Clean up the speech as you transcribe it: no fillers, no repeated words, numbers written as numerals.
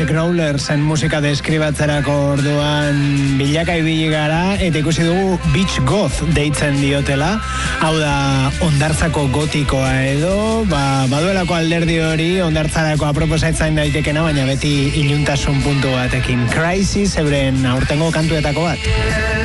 Growlersen musika deskribatzerako orduan bilaka ibili gara, eta ikusi dugu beach goth deitzen diotela, hau da ondartzako gotikoa edo, baduelako alderdi hori ondartzarako aproposaitzen daitekena, baina beti iluntasun puntu batekin. Crisis, euren aurtengo kantuetako bat.